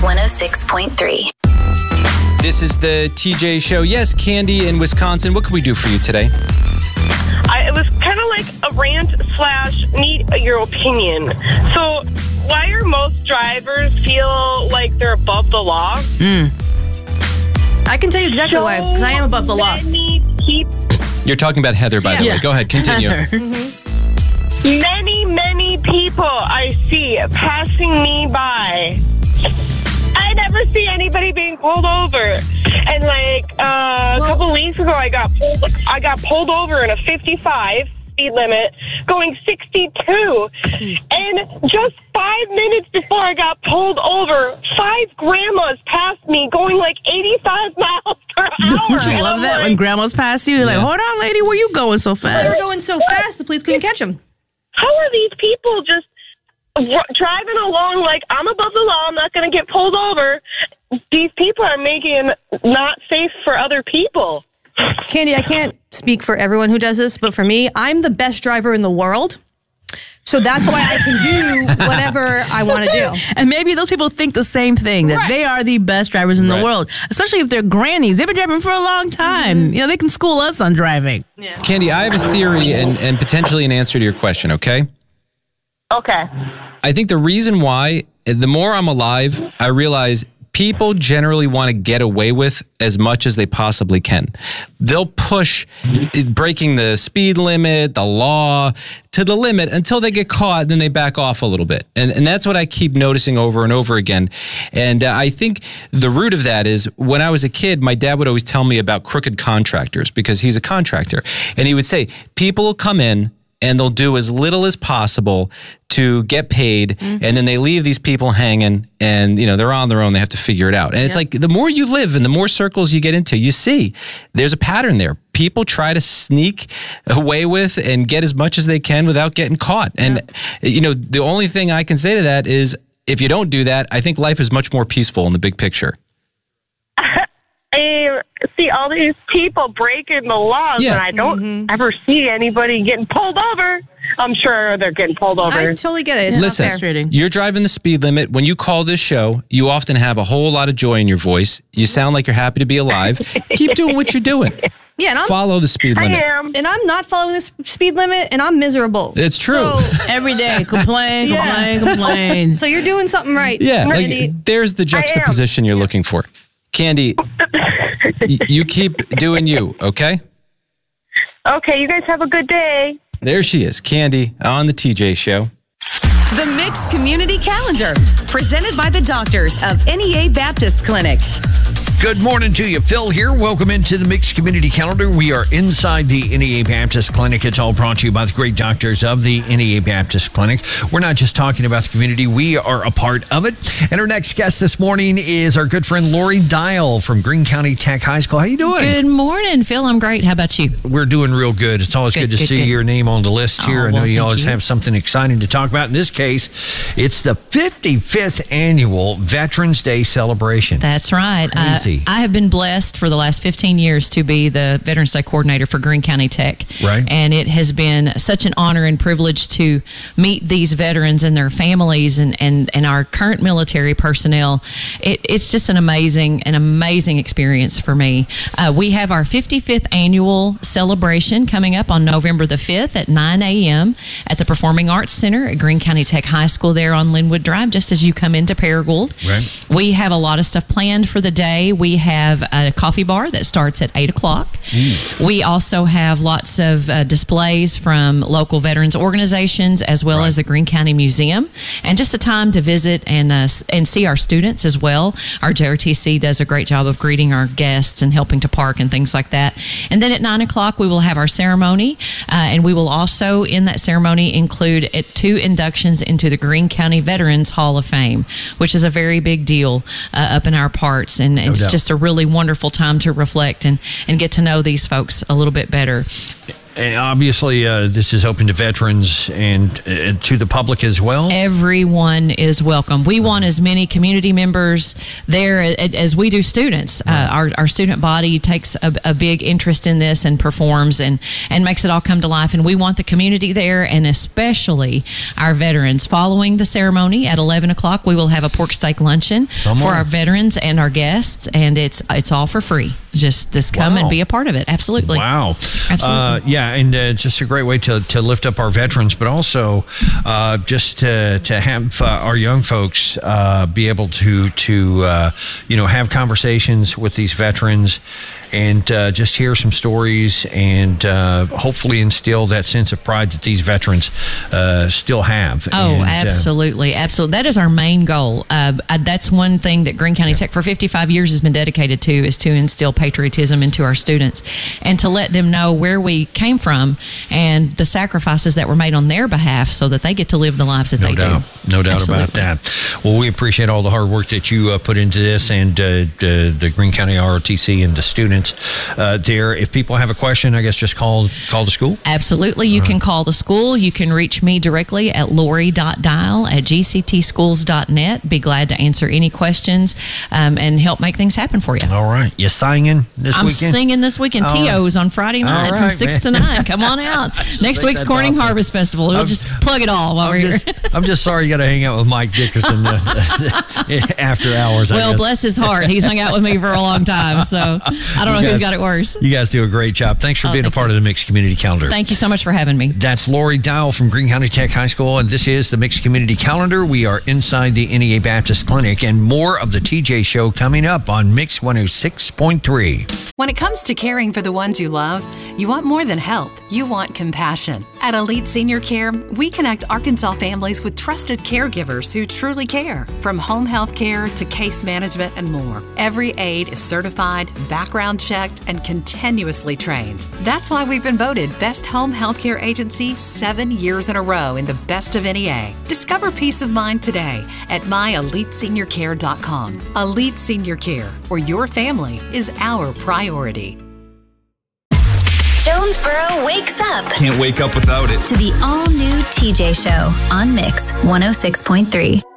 106.3. This is the TJ Show. Yes, Candy in Wisconsin. What can we do for you today? It was kind of like a rant / need your opinion. So why are most drivers feel like they're above the law? I can tell you exactly why, because I am above the law. You're talking about Heather, by the way. Go ahead, continue. Many people I see passing me by. I never see anybody being pulled over. And a couple weeks ago, I got pulled over in a 55 speed limit, going 62. And just 5 minutes before I got pulled over, 5 grandmas passed me, going 85 miles per hour. Don't you love that when grandmas pass you? You're like, hold on, lady, where you going so fast? They were going so fast, the police couldn't catch them. How are these people just driving along like I'm above the law, I'm not going to get pulled over? These people are making not safe for other people. Candy, I can't speak for everyone who does this, but for me, I'm the best driver in the world. So that's why I can do whatever I want to do. And maybe those people think the same thing, that they are the best drivers in the world, especially if they're grannies. They've been driving for a long time. They can school us on driving. Yeah. Candy, I have a theory and potentially an answer to your question, okay? Okay. I think the reason why, the more I'm alive, I realize people generally want to get away with as much as they possibly can. They'll push breaking the speed limit, the law, to the limit until they get caught, then they back off a little bit. And that's what I keep noticing over and over again. And I think the root of that is when I was a kid, my dad would always tell me about crooked contractors because he's a contractor. And he would say, people will come in and they'll do as little as possible to get paid, and then they leave these people hanging, and they're on their own. They have to figure it out. And it's like the more you live and the more circles you get into, you see there's a pattern there. People try to sneak away with and get as much as they can without getting caught. And the only thing I can say to that is if you don't do that, I think life is much more peaceful in the big picture. I see all these people breaking the laws, and I don't ever see anybody getting pulled over. I'm sure they're getting pulled over. I totally get it. It's Listen, not fair. You're driving the speed limit. When you call this show, you often have a whole lot of joy in your voice. You sound like you're happy to be alive. Keep doing what you're doing. Yeah, and follow the speed limit. I am. And I'm not following this speed limit, and I'm miserable. It's true. So, every day, complain. So you're doing something right. Yeah, Randy. there's the juxtaposition you're looking for. Candy, you keep doing you, okay? Okay, you guys have a good day. There she is, Candy, on the TJ Show. The Mixed Community Calendar, presented by the doctors of NEA Baptist Clinic. Good morning to you. Phil here. Welcome into the Mixed Community Calendar. We are inside the NEA Baptist Clinic. It's all brought to you by the great doctors of the NEA Baptist Clinic. We're not just talking about the community. We are a part of it. And our next guest this morning is our good friend Lori Dial from Greene County Tech High School. How you doing? Good morning, Phil. I'm great. How about you? We're doing real good. It's always good to see your name on the list here. I know you always have something exciting to talk about. In this case, it's the 55th annual Veterans Day celebration. That's right. Crazy. I have been blessed for the last 15 years to be the Veterans Day coordinator for Greene County Tech. Right. And it has been such an honor and privilege to meet these veterans and their families and our current military personnel. It's just an amazing experience for me. We have our 55th annual celebration coming up on November the 5th at 9 a.m. at the Performing Arts Center at Greene County Tech High School there on Linwood Drive, just as you come into Paragould. Right. We have a lot of stuff planned for the day. We have a coffee bar that starts at 8 o'clock. We also have lots of displays from local veterans organizations as well as the Greene County Museum, and just a time to visit and see our students as well. Our JRTC does a great job of greeting our guests and helping to park and things like that. And then at 9 o'clock, we will have our ceremony, and we will also, in that ceremony, include 2 inductions into the Greene County Veterans Hall of Fame, which is a very big deal up in our parts, and it's just a really wonderful time to reflect and get to know these folks a little bit better. And obviously, this is open to veterans and to the public as well. Everyone is welcome. We want as many community members there as we do students. Our student body takes a big interest in this and performs and makes it all come to life. And we want the community there, and especially our veterans. Following the ceremony at 11 o'clock, we will have a pork steak luncheon for our veterans and our guests, and it's all for free. Just come and be a part of it. Absolutely. Wow. Absolutely. Yeah, and just a great way to lift up our veterans, but also just to have our young folks be able to have conversations with these veterans and just hear some stories and hopefully instill that sense of pride that these veterans still have. Absolutely. Absolutely. That is our main goal. That's one thing that Greene County Tech for 55 years has been dedicated to, is to instill patriotism into our students and to let them know where we came from and the sacrifices that were made on their behalf so that they get to live the lives that they do. No doubt about that. Well, we appreciate all the hard work that you put into this, and the Greene County ROTC and the students there. If people have a question, I guess just call the school. Absolutely. You can call the school. You can reach me directly at lori.dial@gctschools.net. Be glad to answer any questions and help make things happen for you. All right. You singing this weekend? I'm singing this weekend. TO's on Friday night from 6 to 9. Come on out. Next week's Corning Harvest Festival. We'll just plug it all while we're here. I'm just sorry you got to hang out with Mike Dickerson after hours. Well, bless his heart. He's hung out with me for a long time, so I don't know who's got it worse. You guys do a great job. Thanks for being a part of the Mixed Community Calendar. Thank you so much for having me. That's Lori Dial from Greene County Tech High School, and this is the Mixed Community Calendar. We are inside the NEA Baptist Clinic, and more of the TJ Show coming up on Mix 106.3. When it comes to caring for the ones you love, you want more than help. You want compassion. At Elite Senior Care, we connect Arkansas families with trusted caregivers who truly care. From home health care to case management and more, every aide is certified, background checked, and continuously trained. That's why we've been voted Best Home Healthcare Agency 7 years in a row in the Best of NEA. Discover peace of mind today at myeliteseniorcare.com. Elite Senior Care, where your family is our priority. Jonesboro wakes up. Can't wake up without it. To the all-new TJ Show on Mix 106.3.